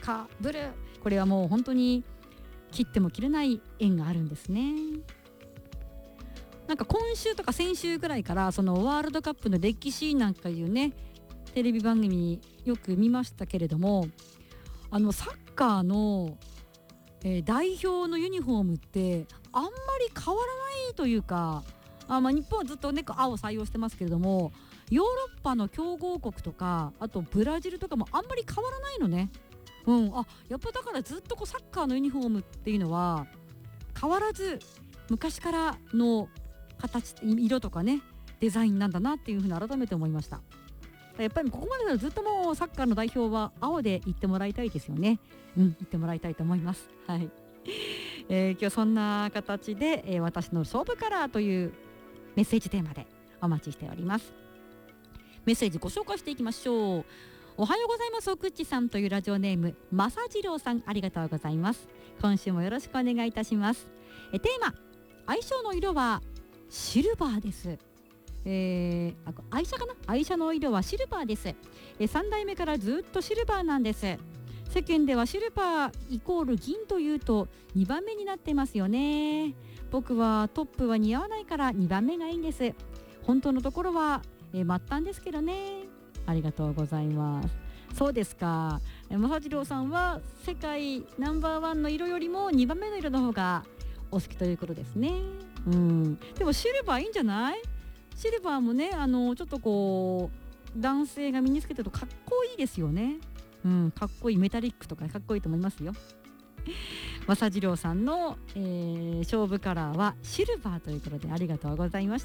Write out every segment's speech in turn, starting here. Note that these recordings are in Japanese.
カーブルー、これはもう本当に切っても切れない縁があるんですね。なんか今週とか先週ぐらいからそのワールドカップの歴史なんかいうねテレビ番組よく見ましたけれども、サッカーの、代表のユニフォームってあんまり変わらないというか、日本はずっとね青を採用してますけれども、ヨーロッパの強豪国とかあとブラジルとかもあんまり変わらないのね。やっぱだからずっとサッカーのユニフォームっていうのは変わらず昔からの形、色とかねデザインなんだなっていうふうに改めて思いました。やっぱりここまでだとずっともうサッカーの代表は青で言ってもらいたいですよね。言ってもらいたいと思います。はい。今日そんな形で、私の勝負カラーというメッセージテーマでお待ちしております。メッセージご紹介していきましょう。おはようございます。おくっちさんというラジオネームまさじろうさん、ありがとうございます。今週もよろしくお願いいたします。テーマ、愛称の色はシルバーです。愛車かな、愛車の色はシルバーです。3代目からずっとシルバーなんです。世間ではシルバーイコール銀というと2番目になってますよね。僕はトップは似合わないから2番目がいいんです。本当のところは、末端ですけどね。ありがとうございます。そうですか。まさじろうさんは世界ナンバーワンの色よりも2番目の色の方がお好きということですね。でもシルバーいいんじゃない？シルバーもね、ちょっとこう男性が身につけてるとかっこいいですよね。かっこいい、メタリックとかかっこいいと思いますよ。まさじろうさんの、勝負カラーはシルバーということでありがとうございました。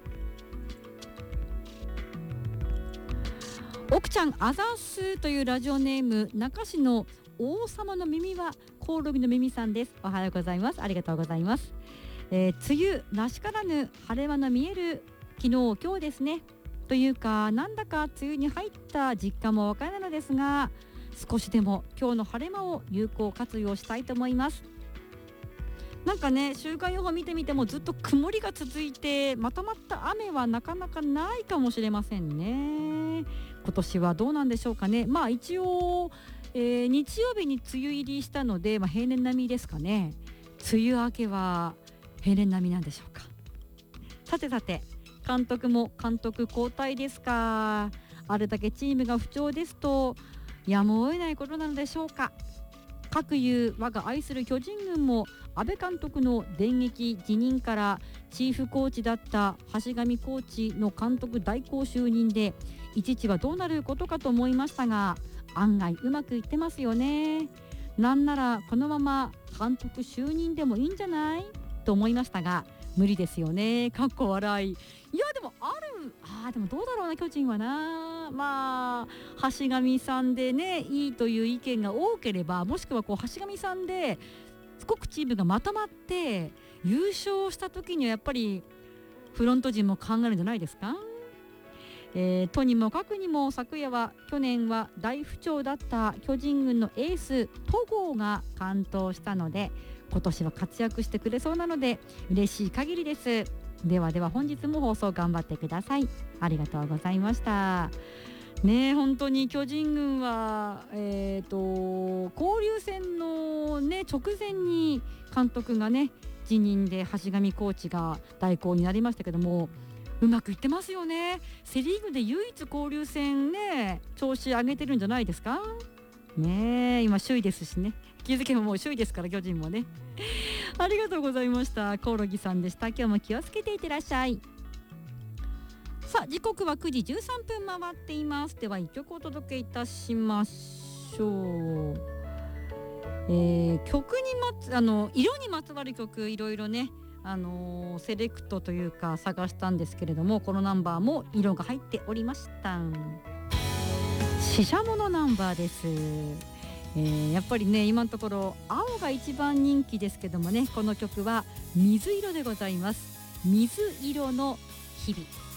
奥ちゃんあざすというラジオネーム、中市の王様の耳はコオロギの耳さんです。おはようございます。ありがとうございます。梅雨らしからぬ晴れ間の見える昨日今日ですね。というかなんだか梅雨に入った実感もわからないのですが、少しでも今日の晴れ間を有効活用したいと思います。なんかね、週間予報見てみてもずっと曇りが続いて、まとまった雨はなかなかないかもしれませんね。今年はどうなんでしょうかね。一応、日曜日に梅雨入りしたので、平年並みですかね。梅雨明けは平年並みなんでしょうか。さて監督も監督交代ですか。あれだけチームが不調ですとやむを得ないことなのでしょうか。各有我が愛する巨人軍も阿部監督の電撃辞任からチーフコーチだった橋上コーチの監督代行就任で一時はどうなることかと思いましたが、案外うまくいってますよね。なんならこのまま監督就任でもいいんじゃないと思いましたが、無理ですよね。かっこ笑い。いやでもでもどうだろうな、巨人はな。橋上さんでねいいという意見が多ければ、もしくは橋上さんですごくチームがまとまって優勝した時にはやっぱりフロント陣も考えるんじゃないですか。とにもかくにも昨夜は去年は大不調だった巨人軍のエース戸郷が完投したので、今年は活躍してくれそうなので嬉しい限りです。では本日も放送頑張ってください。ありがとうございましたね。本当に巨人軍は、交流戦の、直前に監督が辞任で橋上コーチが代行になりましたけども、うまくいってますよね。セリーグで唯一交流戦調子上げてるんじゃないですかね。今首位ですしね。気づけばもう首位ですから、巨人もね。ありがとうございました。コオロギさんでした。今日も気をつけていってらっしゃい。さあ時刻は9時13分回っています。では1曲お届けいたしましょう。曲に色にまつわる曲いろいろセレクトというか探したんですけれども、このナンバーも色が入っておりました。シシャモのナンバーです。やっぱり今のところ青が一番人気ですけどもこの曲は水色でございます。水色の日々。